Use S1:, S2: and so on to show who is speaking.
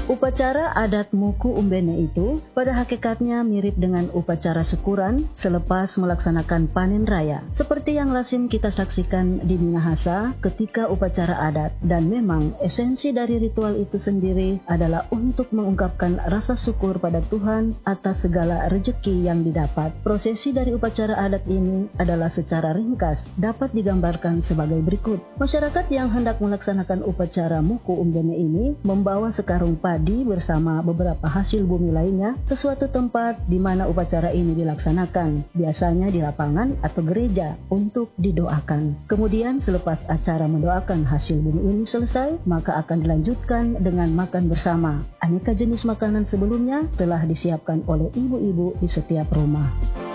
S1: Upacara adat Muku Umbene itu pada hakikatnya mirip dengan upacara syukuran selepas melaksanakan panen raya, seperti yang lazim kita saksikan di Minahasa ketika upacara adat. Dan memang esensi dari ritual itu sendiri adalah untuk mengungkapkan rasa syukur pada Tuhan atas segala rejeki yang didapat. Prosesi dari upacara adat ini adalah secara ringkas dapat digambarkan sebagai berikut. Masyarakat yang hendak melaksanakan upacara Muku Umbene ini membawa sekarung padi bersama beberapa hasil bumi lainnya ke suatu tempat di mana upacara ini dilaksanakan, biasanya di lapangan atau gereja, untuk didoakan. Kemudian selepas acara mendoakan hasil bumi ini selesai, maka akan dilanjutkan dengan makan bersama. Aneka jenis makanan sebelumnya telah disiapkan oleh ibu-ibu di setiap rumah.